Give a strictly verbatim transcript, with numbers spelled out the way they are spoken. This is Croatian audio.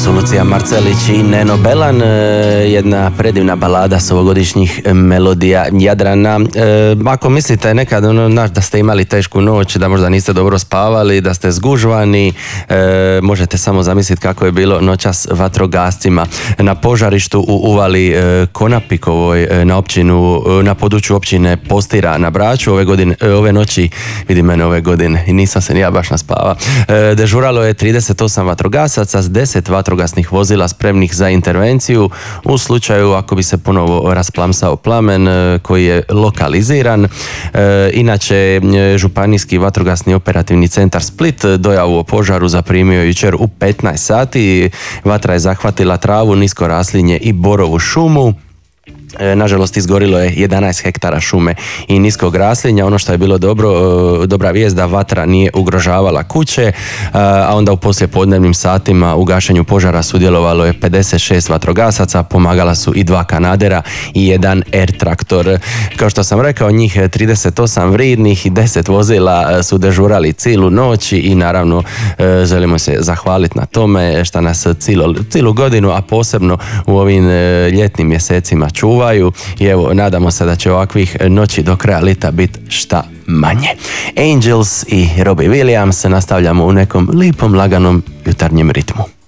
su Lucija Marcelić i Neno Belan, jedna predivna balada s ovogodišnjih melodija Jadrana. E, ako mislite nekad ono, da ste imali tešku noć, da možda niste dobro spavali, da ste zgužvani, e, možete samo zamisliti kako je bilo noćas vatrogascima na požarištu u uvali e, Konapikovoj e, na općinu, e, na području općine Postira na Braču. Ove godine, e, ove noći, vidi mene ove godine i nisam se ni ja baš naspava. E, dežuralo je trideset osam vatrogasaca s deset vatrogasnih vozila spremnih za intervenciju u slučaju ako bi se ponovo rasplamsao plamen koji je lokaliziran. E, inače, Županijski vatrogasni operativni centar Split dojavu o požaru zaprimio jučer u petnaest sati. Vatra je zahvatila travu, nisko raslinje i borovu šumu. E, nažalost izgorilo je jedanaest hektara šume i niskog raslinja. Ono što je bilo dobro, e, dobra vijest da vatra nije ugrožavala kuće, e, a onda u poslijepodnevnim satima u gašenju požara sudjelovalo je pedeset šest vatrogasaca, pomagala su i dva kanadera i jedan R-traktor. Kao što sam rekao, njih trideset osam vridnih i deset vozila su dežurali cijelu noć i naravno e, želimo se zahvaliti na tome što nas cijelu, cijelu godinu, a posebno u ovim e, ljetnim mjesecima čuva. I evo, nadamo se da će ovakvih noći do kraja lita biti šta manje. Angels i Robbie Williams nastavljamo u nekom lipom, laganom jutarnjem ritmu.